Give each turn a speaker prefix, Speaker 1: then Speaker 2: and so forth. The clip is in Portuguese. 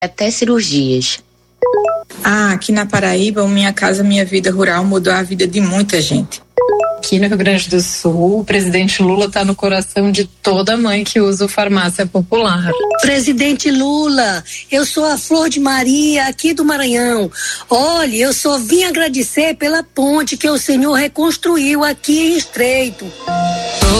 Speaker 1: até cirurgias.
Speaker 2: Aqui na Paraíba, o Minha Casa Minha Vida Rural mudou a vida de muita gente.
Speaker 3: Aqui no Rio Grande do Sul, o presidente Lula está no coração de toda mãe que usa o farmácia popular.
Speaker 4: Presidente Lula, eu sou a Flor de Maria, aqui do Maranhão. Olha, eu só vim agradecer pela ponte que o senhor reconstruiu aqui em Estreito.